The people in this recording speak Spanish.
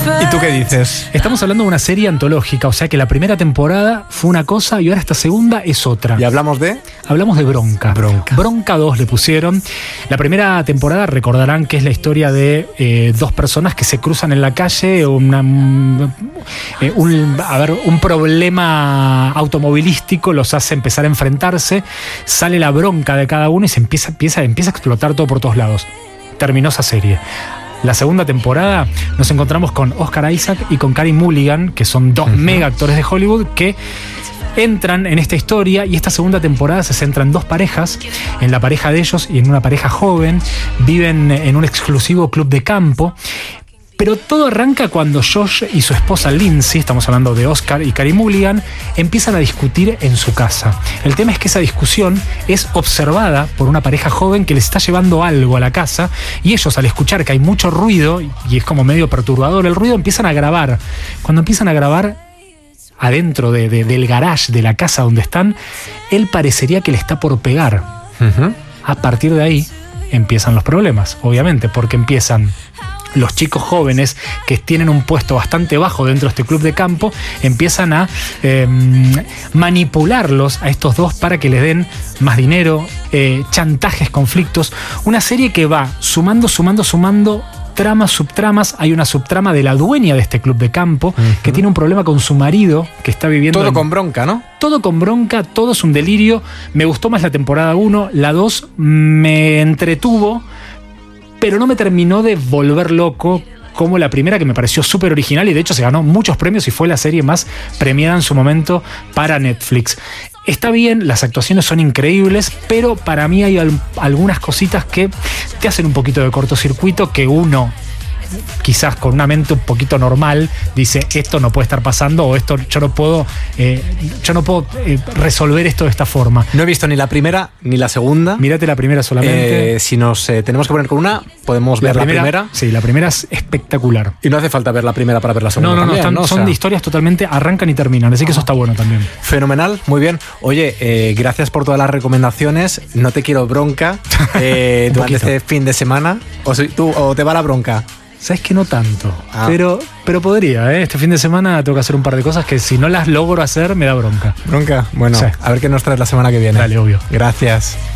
¿Y tú qué dices? Estamos hablando de una serie antológica, o sea que la primera temporada fue una cosa y ahora esta segunda es otra. ¿Y hablamos de? Hablamos de Bronca. Bronca 2 le pusieron. La primera temporada recordarán que es la historia de dos personas que se cruzan en la calle, un problema automovilístico los hace empezar a enfrentarse, sale la bronca de cada uno y se empieza a explotar todo por todos lados. Terminó esa serie. La segunda temporada nos encontramos con Oscar Isaac y con Carey Mulligan, que son dos mega actores de Hollywood que entran en esta historia, y esta segunda temporada se centra en dos parejas, en la pareja de ellos y en una pareja joven. Viven en un exclusivo club de campo. Pero todo arranca cuando Josh y su esposa Lindsay, estamos hablando de Oscar y Carey Mulligan, empiezan a discutir en su casa. El tema es que esa discusión es observada por una pareja joven que les está llevando algo a la casa, y ellos, al escuchar que hay mucho ruido, y es como medio perturbador el ruido, empiezan a grabar. Cuando empiezan a grabar adentro del garage de la casa donde están, él parecería que le está por pegar. A partir de ahí empiezan los problemas, obviamente, porque empiezan los chicos jóvenes que tienen un puesto bastante bajo dentro de este club de campo, empiezan a manipularlos a estos dos para que les den más dinero, chantajes, conflictos. Una serie que va sumando tramas, subtramas. Hay una subtrama de la dueña de este club de campo que tiene un problema con su marido, que está viviendo... Todo con bronca, ¿no? Todo con bronca, todo es un delirio. Me gustó más la temporada 1, la 2 me entretuvo, pero no me terminó de volver loco como la primera, que me pareció súper original y de hecho se ganó muchos premios y fue la serie más premiada en su momento para Netflix. Está bien, las actuaciones son increíbles, pero para mí hay algunas cositas que te hacen un poquito de cortocircuito, que uno, quizás con una mente un poquito normal, dice esto no puede estar pasando, o esto yo no puedo resolver esto de esta forma. No he visto ni la primera ni la segunda. Mírate la primera solamente. Si nos tenemos que poner con una, podemos ver la primera. Sí, la primera es espectacular. Y no hace falta ver la primera para ver la segunda. No, son historias totalmente arrancan y terminan, así que eso está bueno también. Fenomenal, muy bien. Oye, gracias por todas las recomendaciones. No te quiero bronca durante este fin de semana. ¿O te va la bronca? Sabes que no tanto, pero podría, ¿eh? Este fin de semana tengo que hacer un par de cosas que si no las logro hacer me da bronca. ¿Bronca? Bueno, sí. A ver qué nos traes la semana que viene. Dale, obvio. Gracias.